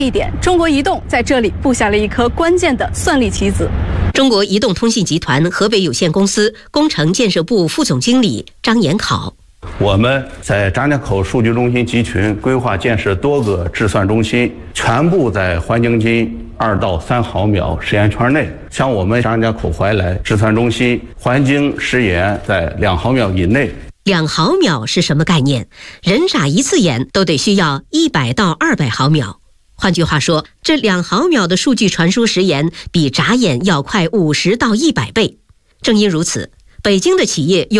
一点，中国移动在这里布下了一颗关键的算力棋子。 中国移动通信集团河北有限公司工程建设部副总经理张延考。 我们在张家口数据中心集群规划建设多个制算中心，全部在环境金2到3毫秒时间圈内。像我们张家口怀来制算中心，环境时延在2毫秒以内。 2毫秒是什么概念？人眨一次眼都得需要100到200毫秒。换句话说，这2毫秒的数据传输时延比眨眼要快50到100倍。正因如此，北京的企业